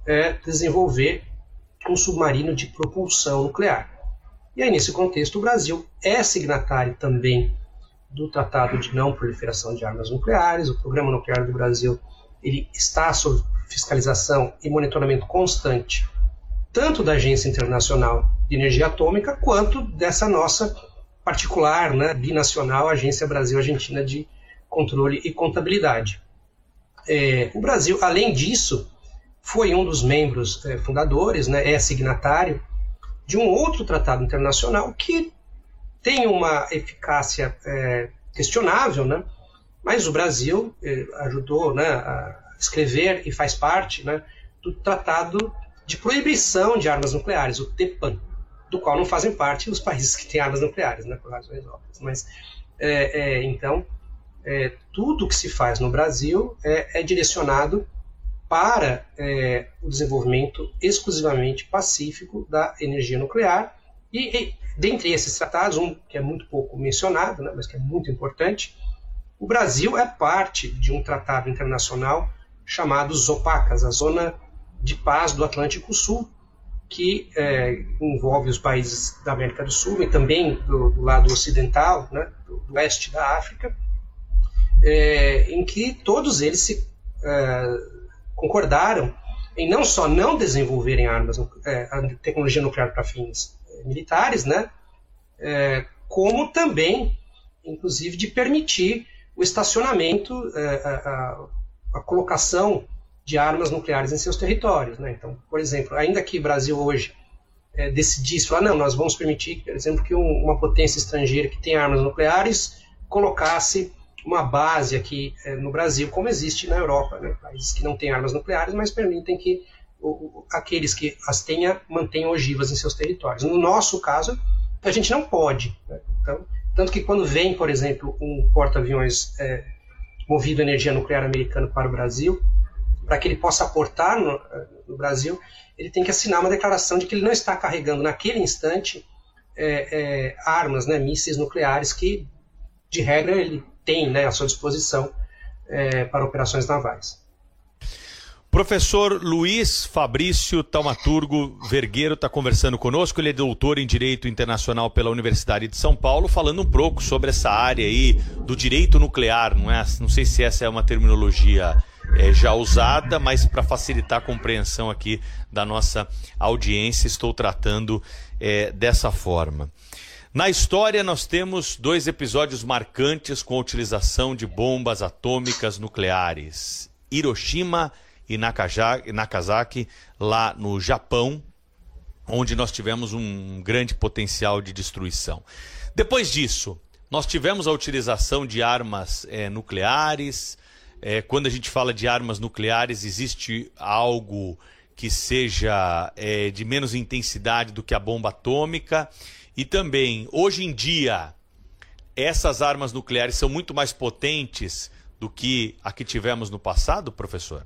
desenvolver um submarino de propulsão nuclear. E aí, nesse contexto, o Brasil é signatário também do Tratado de Não Proliferação de Armas Nucleares. O Programa Nuclear do Brasil ele está sob fiscalização e monitoramento constante, tanto da Agência Internacional de Energia Atômica, quanto dessa nossa particular, binacional, Agência Brasil-Argentina de Controle e Contabilidade. O Brasil, além disso, foi um dos membros fundadores, é signatário de um outro tratado internacional que tem uma eficácia questionável, mas o Brasil ajudou a escrever e faz parte do Tratado de Proibição de Armas Nucleares, o TPAN, do qual não fazem parte os países que têm armas nucleares, por razões óbvias. Mas, então, tudo que se faz no Brasil é direcionado para o desenvolvimento exclusivamente pacífico da energia nuclear. E dentre esses tratados, um que é muito pouco mencionado, mas que é muito importante, o Brasil é parte de um tratado internacional chamado ZOPACAS, a Zona de Paz do Atlântico Sul, que envolve os países da América do Sul e também do lado ocidental, do leste da África, em que todos eles concordaram em não só não desenvolverem armas, a tecnologia nuclear para fins militares, como também, inclusive, de permitir o estacionamento, a colocação de armas nucleares em seus territórios. Então, por exemplo, ainda que o Brasil hoje decidisse falar, não, nós vamos permitir, por exemplo, que uma potência estrangeira que tem armas nucleares colocasse uma base aqui no Brasil, como existe na Europa, países que não têm armas nucleares, mas permitem que aqueles que as tenham mantenham ogivas em seus territórios. No nosso caso, a gente não pode. Então, tanto que quando vem, por exemplo, um porta-aviões movido a energia nuclear americano para o Brasil, para que ele possa aportar no Brasil, ele tem que assinar uma declaração de que ele não está carregando naquele instante armas, mísseis nucleares que, de regra, ele tem à sua disposição para operações navais. Professor Luiz Fabrício Taumaturgo Vergueiro está conversando conosco, ele é doutor em Direito Internacional pela Universidade de São Paulo, falando um pouco sobre essa área aí do direito nuclear, não sei se essa é uma terminologia já usada, mas para facilitar a compreensão aqui da nossa audiência, estou tratando dessa forma. Na história, nós temos 2 episódios marcantes com a utilização de bombas atômicas nucleares. Hiroshima e Nagasaki, lá no Japão, onde nós tivemos um grande potencial de destruição. Depois disso, nós tivemos a utilização de armas nucleares. Quando a gente fala de armas nucleares, existe algo que seja de menos intensidade do que a bomba atômica. E também, hoje em dia, essas armas nucleares são muito mais potentes do que a que tivemos no passado, professor?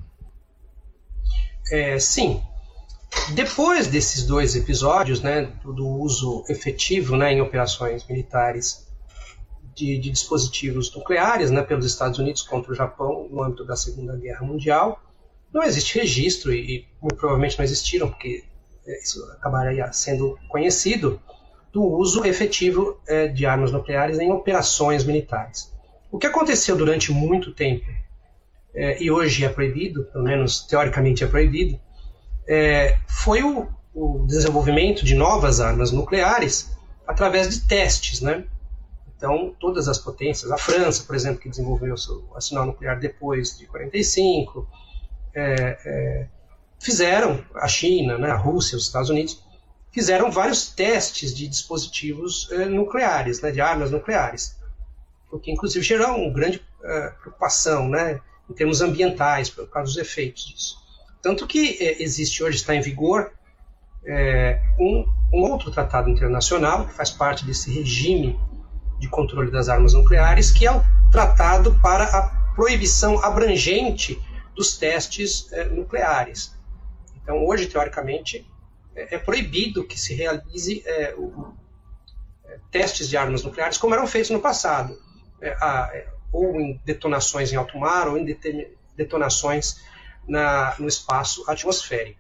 Sim. Depois desses 2 episódios, do uso efetivo em operações militares de dispositivos nucleares pelos Estados Unidos contra o Japão no âmbito da Segunda Guerra Mundial, não existe registro, e muito provavelmente não existiram, porque isso acabaria sendo conhecido, do uso efetivo de armas nucleares em operações militares. O que aconteceu durante muito tempo, e hoje é proibido, pelo menos teoricamente é proibido, foi o desenvolvimento de novas armas nucleares através de testes. Então, todas as potências, a França, por exemplo, que desenvolveu o seu arsenal nuclear depois de 1945, fizeram, a China, a Rússia, os Estados Unidos, fizeram vários testes de dispositivos nucleares, de armas nucleares, o que inclusive gerou uma grande preocupação em termos ambientais, por causa dos efeitos disso. Tanto que existe hoje, está em vigor, um outro tratado internacional, que faz parte desse regime de controle das armas nucleares, que é o Tratado para a Proibição Abrangente dos Testes Nucleares. Então, hoje, teoricamente, é proibido que se realize testes de armas nucleares como eram feitos no passado, ou em detonações em alto mar, ou em detonações no espaço atmosférico.